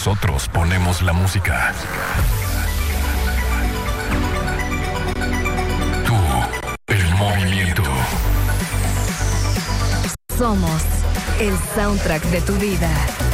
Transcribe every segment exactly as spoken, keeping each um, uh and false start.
Nosotros ponemos la música. Tú, el movimiento. Somos el soundtrack de tu vida.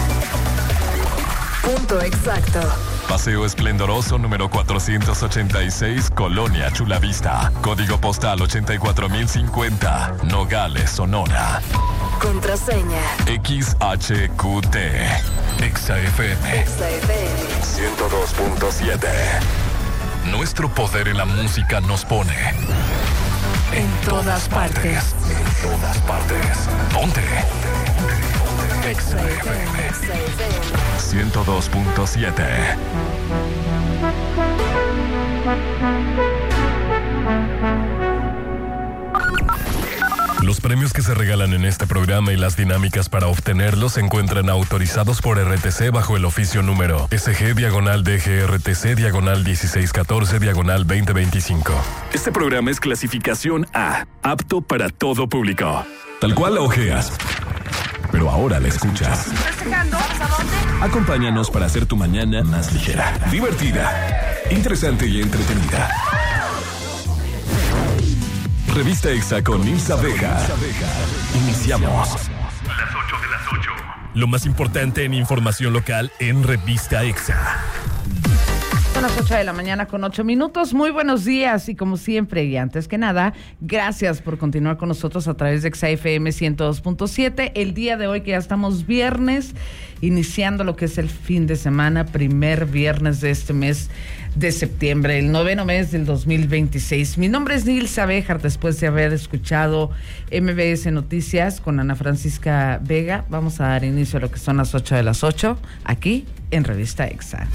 Punto exacto. Paseo Esplendoroso número cuatrocientos ochenta y seis, Colonia Chulavista. Código postal ochenta y cuatro mil cincuenta, Nogales, Sonora. Contraseña X H Q T. Exa F M. Exa F M ciento dos punto siete. Nuestro poder en la música nos pone en, en todas partes. partes. En todas partes. Ponte. Exa F M ciento dos punto siete. Los premios que se regalan en este programa y las dinámicas para obtenerlos se encuentran autorizados por R T C bajo el oficio número S G diagonal D G R T C diagonal dieciséis catorce diagonal veinte veinticinco. Este programa es clasificación A, apto para todo público. Tal cual la ojeas, pero ahora la escuchas. Acompáñanos para hacer tu mañana más ligera, divertida, interesante y entretenida. Revista Exa con Nilsa Vega. Iniciamos. Las ocho de las ocho. Lo más importante en información local en Revista Exa. Son las ocho de la mañana con ocho minutos. Muy buenos días y como siempre y antes que nada, gracias por continuar con nosotros a través de Exa F M ciento dos punto siete. El día de hoy que ya estamos viernes, iniciando lo que es el fin de semana, primer viernes de este mes de septiembre, el noveno mes del dos mil veintiséis. Mi nombre es Nilsa Béjar, después de haber escuchado M B S Noticias con Ana Francisca Vega. Vamos a dar inicio a lo que son las ocho de las ocho, aquí en Revista Exa.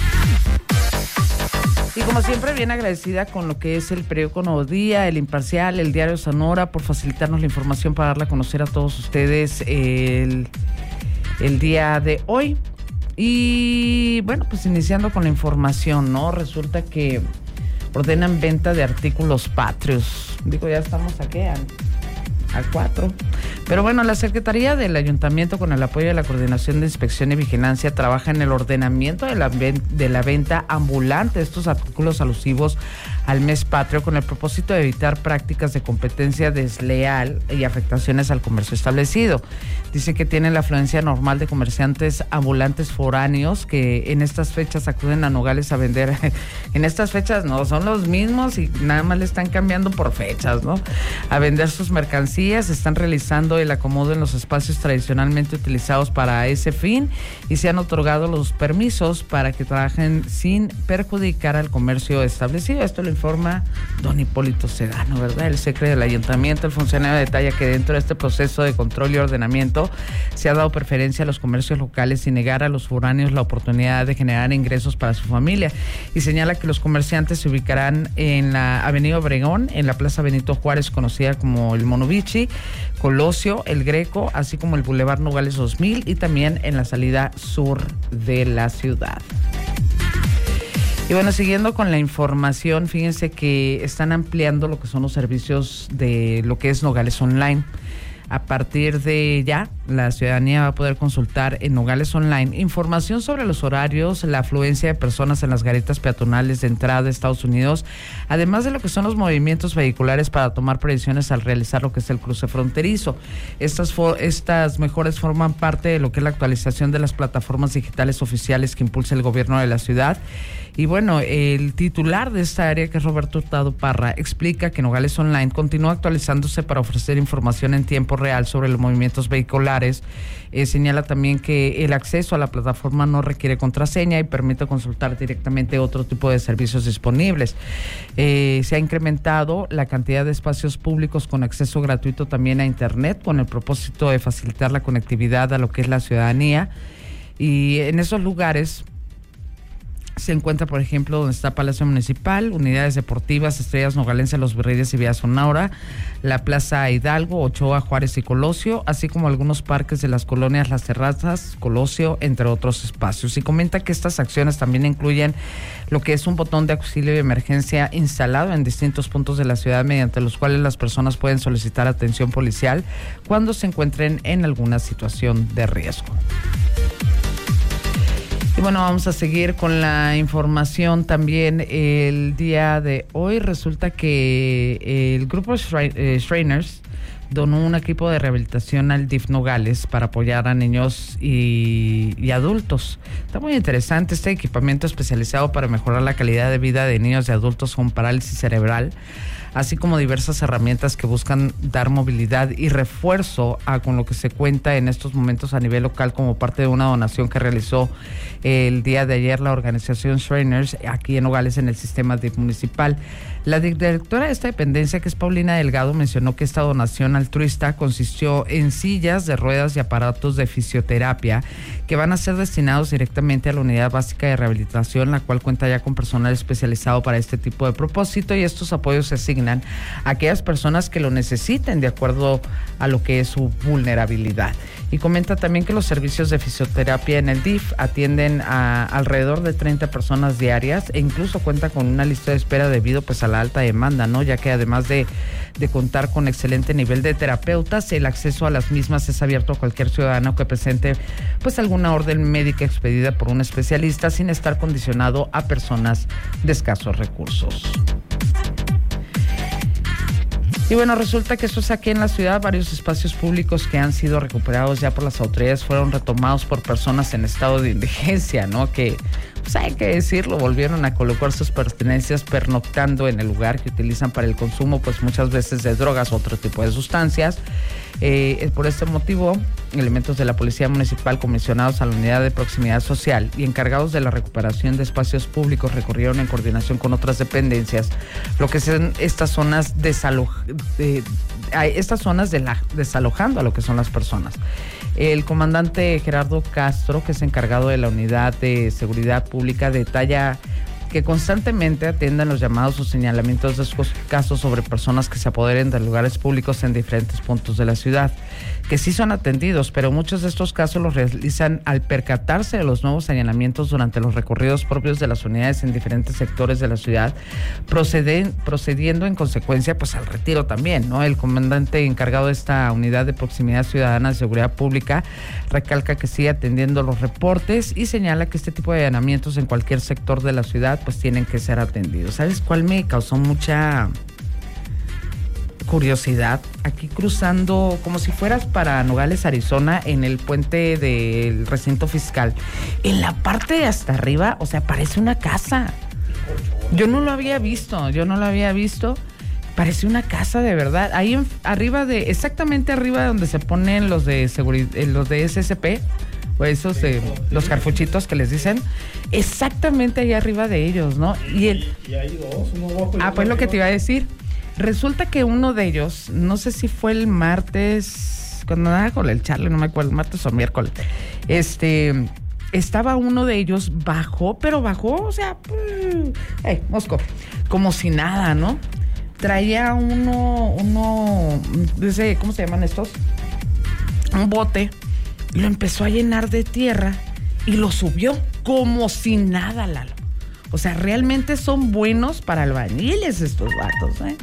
Y como siempre, bien agradecida con lo que es el periódico Nuevo Día, El Imparcial, el Diario Sonora, por facilitarnos la información para darla a conocer a todos ustedes el, el día de hoy. Y bueno, pues iniciando con la información, ¿no? Resulta que ordenan venta de artículos patrios. Digo, ya estamos aquí a, a cuatro. Pero bueno, la Secretaría del Ayuntamiento, con el apoyo de la Coordinación de Inspección y Vigilancia, trabaja en el ordenamiento de la, de la venta ambulante de estos artículos alusivos al mes patrio, con el propósito de evitar prácticas de competencia desleal y afectaciones al comercio establecido. Dice que tienen la afluencia normal de comerciantes ambulantes foráneos que en estas fechas acuden a Nogales a vender. En estas fechas no, son los mismos y nada más le están cambiando por fechas, ¿no? A vender sus mercancías, están realizando el acomodo en los espacios tradicionalmente utilizados para ese fin y se han otorgado los permisos para que trabajen sin perjudicar al comercio establecido. Esto lo informa don Hipólito Sedano, ¿verdad? El secretario del Ayuntamiento. El funcionario detalla que dentro de este proceso de control y ordenamiento se ha dado preferencia a los comercios locales sin negar a los foráneos la oportunidad de generar ingresos para su familia, y señala que los comerciantes se ubicarán en la Avenida Obregón, en la Plaza Benito Juárez, conocida como el Monovici, Colosio, el Greco, así como el Boulevard Nogales dos mil, y también en la salida sur de la ciudad. Y bueno, siguiendo con la información, fíjense que están ampliando lo que son los servicios de lo que es Nogales Online. A partir de ya, la ciudadanía va a poder consultar en Nogales Online información sobre los horarios, la afluencia de personas en las garitas peatonales de entrada de Estados Unidos, además de lo que son los movimientos vehiculares para tomar previsiones al realizar lo que es el cruce fronterizo. Estas, for, estas mejoras forman parte de lo que es la actualización de las plataformas digitales oficiales que impulsa el gobierno de la ciudad. Y bueno, el titular de esta área, que es Roberto Hurtado Parra, explica que Nogales Online continúa actualizándose para ofrecer información en tiempo real sobre los movimientos vehiculares. Eh, señala también que el acceso a la plataforma no requiere contraseña y permite consultar directamente otro tipo de servicios disponibles. Eh, se ha incrementado la cantidad de espacios públicos con acceso gratuito también a Internet, con el propósito de facilitar la conectividad a lo que es la ciudadanía. Y en esos lugares se encuentra, por ejemplo, donde está Palacio Municipal, unidades deportivas, Estrellas Nogalense, Los Virreyes y Vía Sonora, la Plaza Hidalgo, Ochoa, Juárez y Colosio, así como algunos parques de las colonias Las Terrazas, Colosio, entre otros espacios. Y comenta que estas acciones también incluyen lo que es un botón de auxilio de emergencia instalado en distintos puntos de la ciudad, mediante los cuales las personas pueden solicitar atención policial cuando se encuentren en alguna situación de riesgo. Y Bueno, vamos a seguir con la información también. El día de hoy resulta que el grupo Shriners donó un equipo de rehabilitación al D I F Nogales para apoyar a niños y, y adultos. Está muy interesante este equipamiento especializado para mejorar la calidad de vida de niños y adultos con parálisis cerebral, así como diversas herramientas que buscan dar movilidad y refuerzo a con lo que se cuenta en estos momentos a nivel local como parte de una donación que realizó el día de ayer la organización Shriners aquí en Nogales en el sistema D I F municipal. La directora de esta dependencia, que es Paulina Delgado, mencionó que esta donación altruista consistió en sillas de ruedas y aparatos de fisioterapia que van a ser destinados directamente a la unidad básica de rehabilitación, la cual cuenta ya con personal especializado para este tipo de propósito, y estos apoyos se asignan a aquellas personas que lo necesiten de acuerdo a lo que es su vulnerabilidad. Y comenta también que los servicios de fisioterapia en el D I F atienden a alrededor de treinta personas diarias e incluso cuenta con una lista de espera debido pues a la alta demanda, ¿no? Ya que además de, de contar con excelente nivel de terapeutas, el acceso a las mismas es abierto a cualquier ciudadano que presente pues alguna orden médica expedida por un especialista sin estar condicionado a personas de escasos recursos. Y bueno, resulta que eso es aquí en la ciudad. Varios espacios públicos que han sido recuperados ya por las autoridades fueron retomados por personas en estado de indigencia, ¿no? Que, pues hay que decirlo, volvieron a colocar sus pertenencias pernoctando en el lugar que utilizan para el consumo, pues muchas veces de drogas o otro tipo de sustancias. Eh, por este motivo, elementos de la Policía Municipal comisionados a la Unidad de Proximidad Social y encargados de la recuperación de espacios públicos recorrieron en coordinación con otras dependencias lo que son estas zonas desalo- de, estas zonas de la, desalojando a lo que son las personas. El comandante Gerardo Castro, que es encargado de la Unidad de Seguridad Pública, detalla que constantemente atienden los llamados o señalamientos de estos casos sobre personas que se apoderen de lugares públicos en diferentes puntos de la ciudad, que sí son atendidos, pero muchos de estos casos los realizan al percatarse de los nuevos señalamientos durante los recorridos propios de las unidades en diferentes sectores de la ciudad, proceden, procediendo en consecuencia pues al retiro también, ¿no? El comandante encargado de esta Unidad de Proximidad Ciudadana de Seguridad Pública recalca que sigue atendiendo los reportes y señala que este tipo de allanamientos en cualquier sector de la ciudad pues tienen que ser atendidos. ¿Sabes cuál me causó mucha curiosidad? Aquí cruzando, como si fueras para Nogales, Arizona, en el puente del recinto fiscal, en la parte de hasta arriba, o sea, parece una casa. Yo no lo había visto, yo no lo había visto. Parece una casa de verdad. Ahí en, arriba de, exactamente arriba de donde se ponen los de seguridad, los de S S P, o esos de los carfuchitos que les dicen, exactamente ahí arriba de ellos, ¿no? Y el y hay dos, uno abajo y ah, pues lo que te iba a decir. Resulta que uno de ellos, no sé si fue el martes, cuando andaba con el Charlie, no me acuerdo, martes o miércoles, este, estaba uno de ellos, bajó, pero bajó, o sea, hey, Mosco, como si nada, ¿no? Traía uno, uno, ese, ¿cómo se llaman estos? Un bote, lo empezó a llenar de tierra y lo subió como si nada, Lalo. O sea, realmente son buenos para albañiles estos vatos, ¿eh?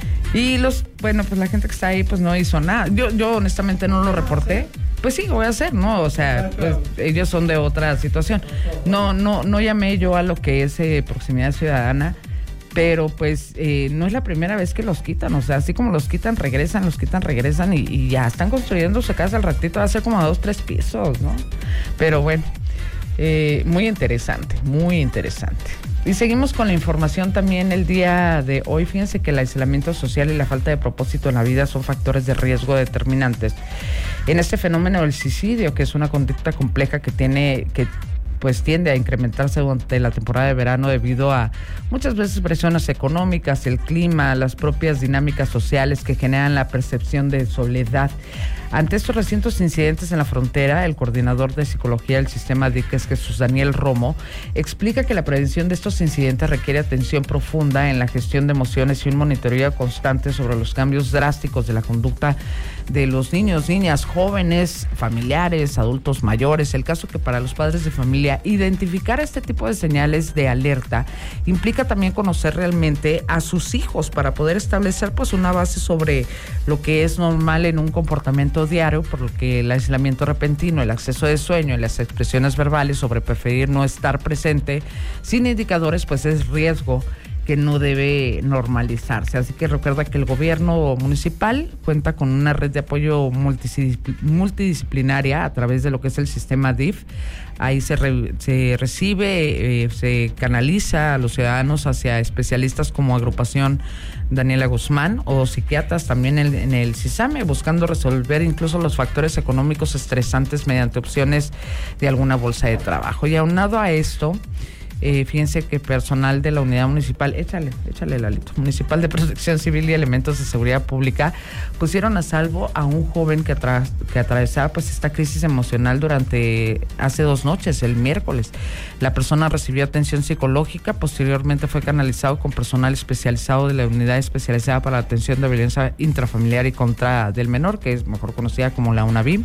Y los, bueno, pues la gente que está ahí pues no hizo nada. Yo, yo honestamente no lo reporté. Pues sí, voy a hacer, ¿no? O sea, pues ellos son de otra situación. No, no, no llamé yo a lo que es eh, Proximidad Ciudadana, pero pues eh, no es la primera vez que los quitan. O sea, así como los quitan, regresan, los quitan, regresan y, y ya están construyendo su casa al ratito, va a ser como a dos, tres pisos, ¿no? Pero bueno. Eh, muy interesante, muy interesante. Y seguimos con la información también el día de hoy. Fíjense que el aislamiento social y la falta de propósito en la vida son factores de riesgo determinantes en este fenómeno del suicidio, que es una conducta compleja que tiene que pues tiende a incrementarse durante la temporada de verano debido a muchas veces presiones económicas, el clima, las propias dinámicas sociales que generan la percepción de soledad. Ante estos recientes incidentes en la frontera, el coordinador de psicología del sistema D I C, es Jesús Daniel Romo, explica que la prevención de estos incidentes requiere atención profunda en la gestión de emociones y un monitoreo constante sobre los cambios drásticos de la conducta de los niños, niñas, jóvenes, familiares, adultos mayores. El caso que para los padres de familia identificar este tipo de señales de alerta implica también conocer realmente a sus hijos para poder establecer pues una base sobre lo que es normal en un comportamiento diario, por lo que el aislamiento repentino, el exceso de sueño y las expresiones verbales sobre preferir no estar presente sin indicadores pues es riesgo que no debe normalizarse. Así que recuerda que el gobierno municipal cuenta con una red de apoyo multidisciplinaria a través de lo que es el sistema D I F. Ahí se, re, se recibe, eh, se canaliza a los ciudadanos hacia especialistas como Agrupación Daniela Guzmán o psiquiatras también en, en el CISAME, buscando resolver incluso los factores económicos estresantes mediante opciones de alguna bolsa de trabajo. Y aunado a esto, Eh, fíjense que personal de la unidad municipal, échale, échale Lalito, municipal de protección civil y elementos de seguridad pública pusieron a salvo a un joven que, atra- que atravesaba pues esta crisis emocional durante hace dos noches, el miércoles. La persona recibió atención psicológica, posteriormente fue canalizado con personal especializado de la unidad especializada para la atención de violencia intrafamiliar y contra del menor, que es mejor conocida como la UNAVIM.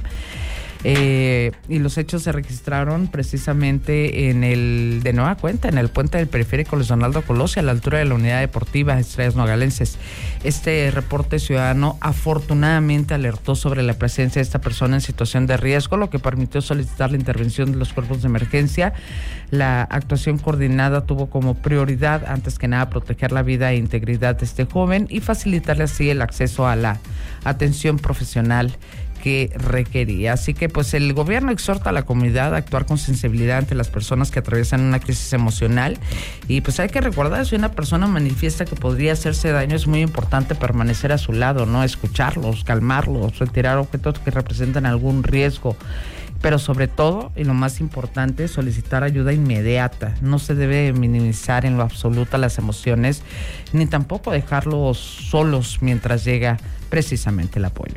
Eh, y los hechos se registraron precisamente en el, de nueva cuenta, en el puente del periférico Luis Donaldo Colosio, a la altura de la unidad deportiva Estrellas Nogalenses. Este reporte ciudadano afortunadamente alertó sobre la presencia de esta persona en situación de riesgo, lo que permitió solicitar la intervención de los cuerpos de emergencia. La actuación coordinada tuvo como prioridad, antes que nada, proteger la vida e integridad de este joven y facilitarle así el acceso a la atención profesional que requería. Así que pues el gobierno exhorta a la comunidad a actuar con sensibilidad ante las personas que atraviesan una crisis emocional, y pues hay que recordar, si una persona manifiesta que podría hacerse daño, es muy importante permanecer a su lado, ¿no? Escucharlos, calmarlos, retirar objetos que representan algún riesgo, pero sobre todo, y lo más importante, solicitar ayuda inmediata. No se debe minimizar en lo absoluto las emociones, ni tampoco dejarlos solos mientras llega precisamente el apoyo.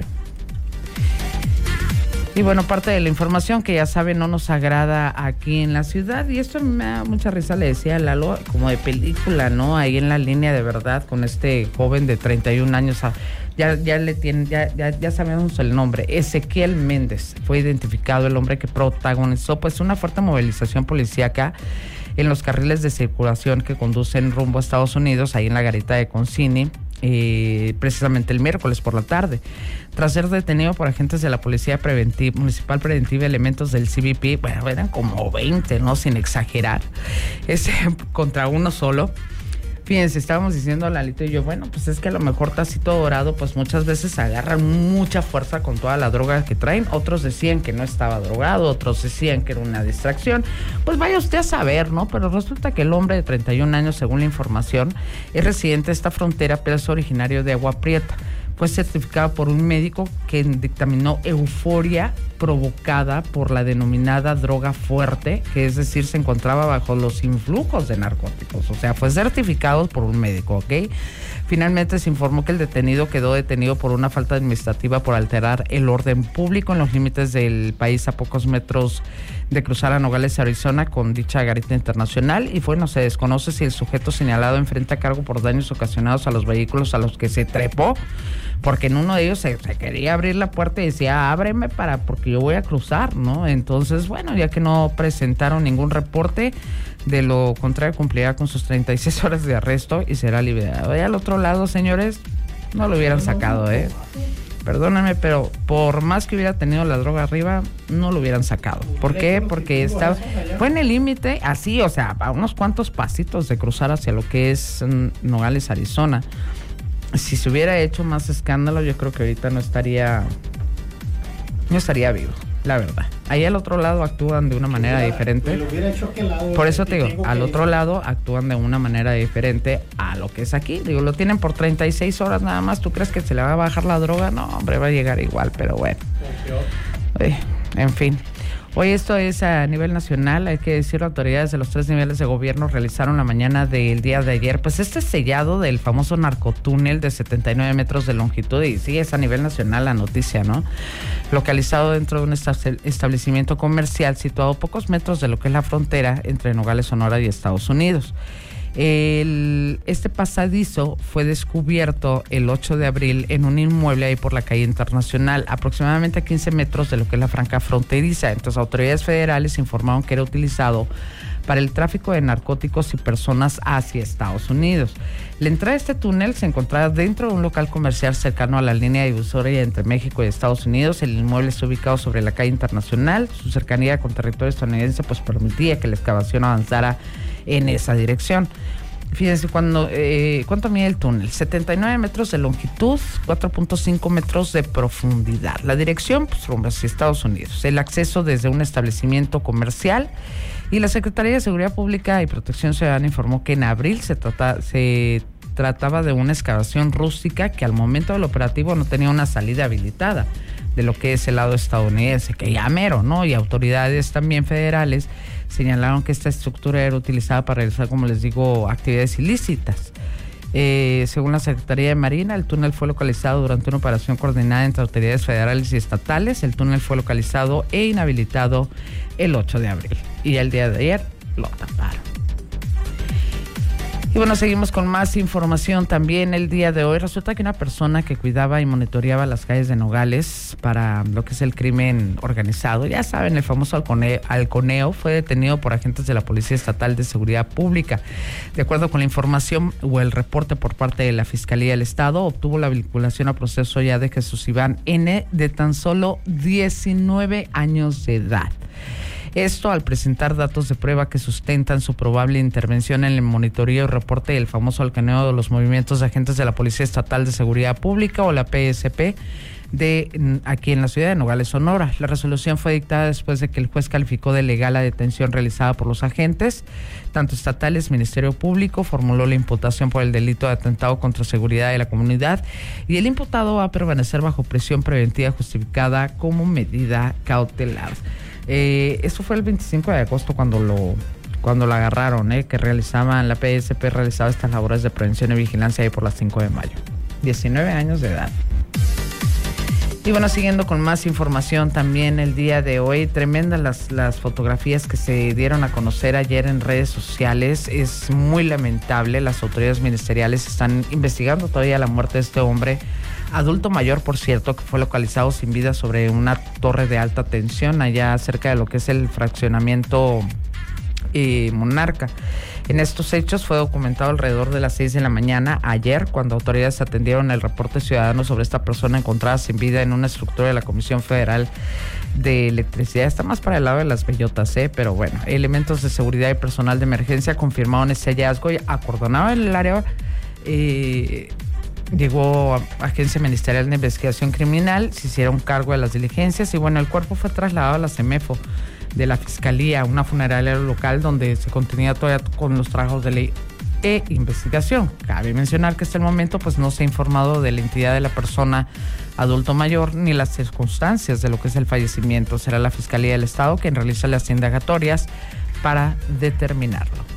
Y bueno, parte de la información que ya saben no nos agrada aquí en la ciudad, y esto me da mucha risa, le decía a Lalo, como de película, ¿no? Ahí en la línea de verdad con este joven de treinta y un años, ya, ya le tienen, ya, ya, ya sabemos el nombre, Ezequiel Méndez, fue identificado el hombre que protagonizó pues una fuerte movilización policíaca en los carriles de circulación que conducen rumbo a Estados Unidos, ahí en la garita de Concini, Eh, precisamente el miércoles por la tarde, tras ser detenido por agentes de la Policía Preventiva, Municipal Preventiva y elementos del C B P. Bueno, eran como veinte, ¿no? Sin exagerar, ese contra uno solo. Fíjense, estábamos diciendo Lalito y yo, bueno, pues es que a lo mejor Tacito Dorado, pues muchas veces agarran mucha fuerza con toda la droga que traen. Otros decían que no estaba drogado, otros decían que era una distracción. Pues vaya usted a saber, ¿no? Pero resulta que el hombre de treinta y un años, según la información, es residente de esta frontera, pero es originario de Agua Prieta. Fue certificado por un médico que dictaminó euforia provocada por la denominada droga fuerte, que es decir, se encontraba bajo los influjos de narcóticos. O sea, fue certificado por un médico, ¿ok? Finalmente se informó que el detenido quedó detenido por una falta administrativa por alterar el orden público en los límites del país a pocos metros de cruzar a Nogales, Arizona, con dicha garita internacional. Y bueno, se desconoce si el sujeto señalado enfrenta cargo por daños ocasionados a los vehículos a los que se trepó, porque en uno de ellos se, se quería abrir la puerta y decía, ábreme para, porque yo voy a cruzar, ¿no? Entonces, bueno, ya que no presentaron ningún reporte, de lo contrario cumplirá con sus treinta y seis horas de arresto y será liberado. Y al otro lado, señores, no lo hubieran sacado, ¿eh? Perdónenme, pero por más que hubiera tenido la droga arriba, no lo hubieran sacado. ¿Por qué? Porque estaba, fue en el límite, así, o sea, a unos cuantos pasitos de cruzar hacia lo que es Nogales, Arizona. Si se hubiera hecho más escándalo, yo creo que ahorita no estaría, no estaría vivo, la verdad. Ahí al otro lado actúan de una manera diferente. Por eso te digo, al otro lado actúan de una manera diferente a lo que es aquí. Digo, lo tienen por treinta y seis horas nada más. ¿Tú crees que se le va a bajar la droga? No, hombre, va a llegar igual, pero bueno. Eh, en fin. Hoy esto es a nivel nacional, hay que decir, autoridades de los tres niveles de gobierno realizaron la mañana del día de ayer, pues este sellado del famoso narcotúnel de setenta y nueve metros de longitud, y sí, es a nivel nacional la noticia, ¿no? Localizado dentro de un establecimiento comercial situado a pocos metros de lo que es la frontera entre Nogales, Sonora y Estados Unidos. El, este pasadizo fue descubierto el ocho de abril en un inmueble ahí por la calle Internacional, aproximadamente a quince metros de lo que es la franja fronteriza. Entonces, autoridades federales informaron que era utilizado para el tráfico de narcóticos y personas hacia Estados Unidos. La entrada de este túnel se encontraba dentro de un local comercial cercano a la línea divisoria entre México y Estados Unidos. El inmueble está ubicado sobre la calle Internacional. Su cercanía con territorio estadounidense pues permitía que la excavación avanzara en esa dirección. Fíjense cuando, eh, cuánto mide el túnel: setenta y nueve metros de longitud, cuatro punto cinco metros de profundidad. La dirección, pues rumbo hacia Estados Unidos. El acceso desde un establecimiento comercial. Y la Secretaría de Seguridad Pública y Protección Ciudadana informó que en abril se, trata, se trataba de una excavación rústica que al momento del operativo no tenía una salida habilitada de lo que es el lado estadounidense, que ya mero, ¿no? Y autoridades también federales señalaron que esta estructura era utilizada para realizar, como les digo, actividades ilícitas. Eh, según la Secretaría de Marina, el túnel fue localizado durante una operación coordinada entre autoridades federales y estatales. El túnel fue localizado e inhabilitado el ocho de abril y el día de ayer lo taparon. Y bueno, seguimos con más información también el día de hoy. Resulta que una persona que cuidaba y monitoreaba las calles de Nogales para lo que es el crimen organizado, ya saben, el famoso halconeo, halconeo, fue detenido por agentes de la Policía Estatal de Seguridad Pública. De acuerdo con la información o el reporte por parte de la Fiscalía del Estado, obtuvo la vinculación a proceso ya de Jesús Iván N., de tan solo diecinueve años de edad. Esto al presentar datos de prueba que sustentan su probable intervención en el monitoreo y reporte del famoso halconeo de los movimientos de agentes de la Policía Estatal de Seguridad Pública o la P S P de aquí en la ciudad de Nogales, Sonora. La resolución fue dictada después de que el juez calificó de legal la detención realizada por los agentes, tanto estatales. Ministerio Público formuló la imputación por el delito de atentado contra la seguridad de la comunidad y el imputado va a permanecer bajo prisión preventiva justificada como medida cautelar. Eh, eso fue el veinticinco de agosto cuando lo cuando lo agarraron, eh, que realizaban, la P S P realizaba estas labores de prevención y vigilancia ahí por las cinco de mayo. diecinueve años de edad. Y bueno, siguiendo con más información también el día de hoy, tremendas las, las fotografías que se dieron a conocer ayer en redes sociales. Es muy lamentable, las autoridades ministeriales están investigando todavía la muerte de este hombre, adulto mayor, por cierto, que fue localizado sin vida sobre una torre de alta tensión allá cerca de lo que es el fraccionamiento eh, Monarca. En estos hechos fue documentado alrededor de las seis de la mañana ayer, cuando autoridades atendieron el reporte ciudadano sobre esta persona encontrada sin vida en una estructura de la Comisión Federal de Electricidad. Está más para el lado de las bellotas, ¿eh? Pero bueno, elementos de seguridad y personal de emergencia confirmaron ese hallazgo y acordonaron el área. Eh, Llegó a Agencia Ministerial de Investigación Criminal, se hicieron cargo de las diligencias y bueno, el cuerpo fue trasladado a la CEMEFO de la Fiscalía, una funeraria local donde se continúa todavía con los trabajos de ley e investigación. Cabe mencionar que hasta el momento pues no se ha informado de la identidad de la persona adulto mayor ni las circunstancias de lo que es el fallecimiento. Será la Fiscalía del Estado quien realiza las indagatorias para determinarlo.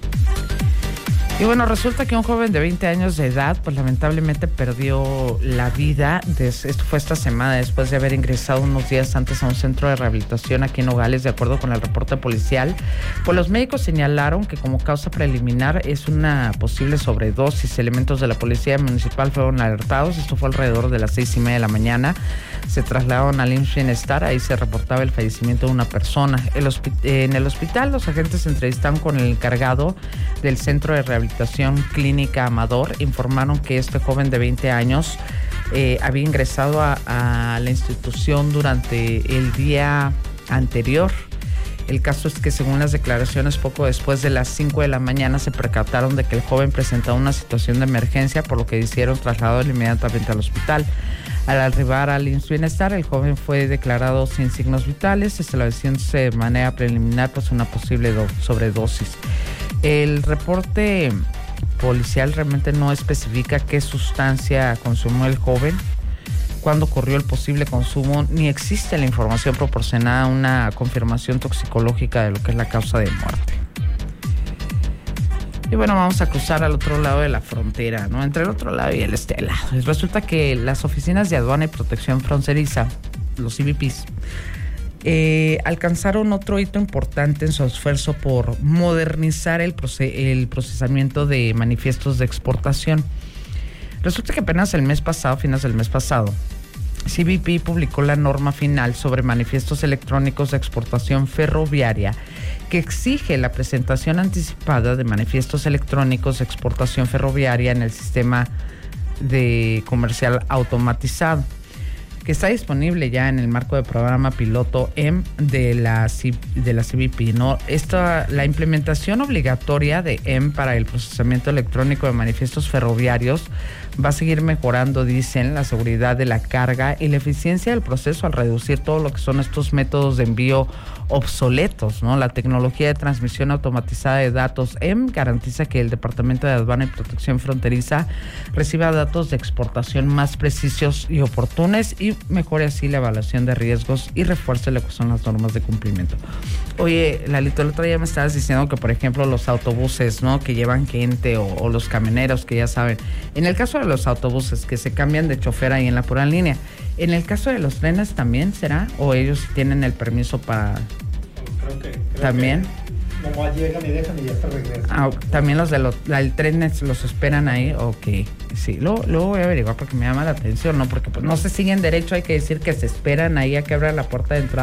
Y bueno, resulta que un joven de veinte años de edad, pues lamentablemente perdió la vida. Des, esto fue esta semana después de haber ingresado unos días antes a un centro de rehabilitación aquí en Nogales, de acuerdo con el reporte policial. Pues los médicos señalaron que como causa preliminar es una posible sobredosis. Elementos de la policía municipal fueron alertados. Esto fue alrededor de las seis y media de la mañana. Se trasladaron al I M S S Bienestar. Ahí se reportaba el fallecimiento de una persona. El hospi- en el hospital los agentes se entrevistaron con el encargado del centro de rehabilitación Clínica Amador. Informaron que este joven de veinte años eh, había ingresado a, a la institución durante el día anterior. El caso es que según las declaraciones, poco después de las cinco de la mañana se percataron de que el joven presentaba una situación de emergencia, por lo que hicieron trasladado inmediatamente al hospital. Al arribar al I M S S Bienestar, el joven fue declarado sin signos vitales, estableciéndose de manera preliminar pues una posible do- sobredosis. El reporte policial realmente no especifica qué sustancia consumió el joven, cuándo ocurrió el posible consumo, ni existe la información proporcionada a una confirmación toxicológica de lo que es la causa de muerte. Y bueno, vamos a cruzar al otro lado de la frontera, ¿no? Entre el otro lado y el este lado. Resulta que las oficinas de aduana y protección fronteriza, los C B Ps, eh, alcanzaron otro hito importante en su esfuerzo por modernizar el, proce- el procesamiento de manifiestos de exportación. Resulta que apenas el mes pasado, fines del mes pasado, C B P publicó la norma final sobre manifiestos electrónicos de exportación ferroviaria que exige la presentación anticipada de manifiestos electrónicos de exportación ferroviaria en el sistema de comercial automatizado, que está disponible ya en el marco del programa piloto M de la, de la C B P, ¿no? Esta, la implementación obligatoria de M para el procesamiento electrónico de manifiestos ferroviarios va a seguir mejorando, dicen, la seguridad de la carga y la eficiencia del proceso al reducir todo lo que son estos métodos de envío obsoletos, ¿no? La tecnología de transmisión automatizada de datos M garantiza que el Departamento de Aduana y Protección Fronteriza reciba datos de exportación más precisos y oportunos y mejore así la evaluación de riesgos y refuerce lo que son las normas de cumplimiento. Oye, Lalito, el otro día me estabas diciendo que, por ejemplo, los autobuses, ¿no?, que llevan gente o, o los camioneros, que ya saben, en el caso de los autobuses que se cambian de chofer ahí en la pura línea, en el caso de los trenes también será, o ellos tienen el permiso para creo que creo también que nomás llegan y dejan y ya se regresan. ah, también los de los el trenes los esperan ahí. Ok, sí, luego, luego voy a averiguar porque me llama la atención, no, porque pues no se siguen derecho, hay que decir que se esperan ahí a que abra la puerta de entrada